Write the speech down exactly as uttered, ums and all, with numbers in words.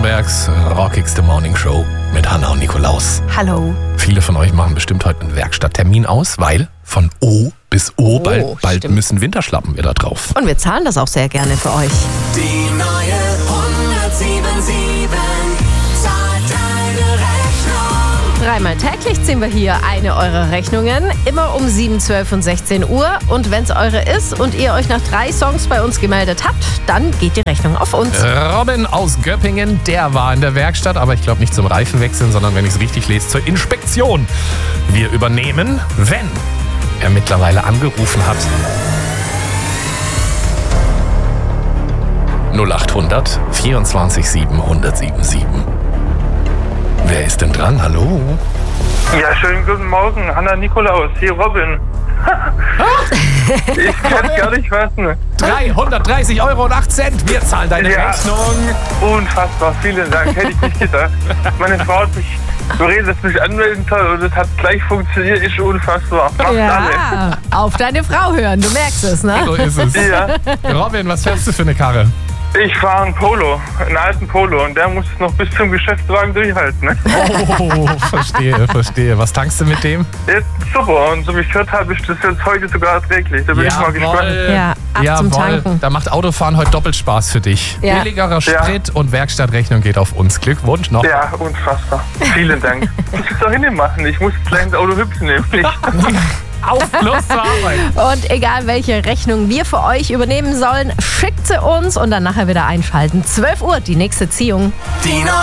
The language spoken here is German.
Vorarlbergs rockigste Morning Show mit Hanna und Nikolaus. Hallo. Viele von euch machen bestimmt heute einen Werkstatttermin aus, weil von O bis O, Oh, bald, bald stimmt. müssen Winterschlappen wieder drauf. Und wir zahlen das auch sehr gerne für euch. Die neue hundertsiebensundsieben zahlt deine Rechnung. Dreimal täglich ziehen wir hier eine eurer Rechnungen. Immer um sieben, zwölf und sechzehn Uhr. Und wenn es eure ist und ihr euch nach drei Songs bei uns gemeldet habt, dann geht die Rechnung auf uns. Robin aus Göppingen, der war in der Werkstatt, aber ich glaube nicht zum Reifenwechseln, sondern wenn ich es richtig lese, zur Inspektion. Wir übernehmen, wenn er mittlerweile angerufen hat. null acht hundert vierundzwanzig sieben hundertsiebenundsiebzig. Wer ist denn dran? Hallo? Ja, schönen guten Morgen, Hanna Nikolaus, hier Robin. Ich kann es gar nicht fassen. dreihundertdreißig Euro und acht Cent. Wir zahlen deine Ja. Rechnung. Unfassbar, vielen Dank, hätte ich nicht gedacht. Meine Frau hat mich überredet, dass mich anmelden soll und es hat gleich funktioniert, ist unfassbar. Macht alle. Ja, auf deine Frau hören, du merkst es, ne? So ist es. Ja, Robin, was fährst du für eine Karre? ich fahre einen Polo, einen alten Polo und der muss es noch bis zum Geschäftswagen durchhalten. Ne? Oh, verstehe, verstehe. Was tankst du mit dem? Jetzt super und so wie ich gehört habe, ist das jetzt heute sogar erträglich. Da bin ich mal gespannt. Ja, ab zum Tanken. Da macht Autofahren heute doppelt Spaß für dich. Ja. Billigerer Sprit und Werkstattrechnung geht auf uns. Glückwunsch noch. Ja, unfassbar. Vielen Dank. Ich muss es doch hinmachen. Ich muss gleich ins Auto hüpfen nämlich. Auf, los zur Arbeit. Und egal welche Rechnung wir für euch übernehmen sollen, schickt sie uns und dann nachher wieder einschalten. zwölf Uhr, die nächste Ziehung. Die neue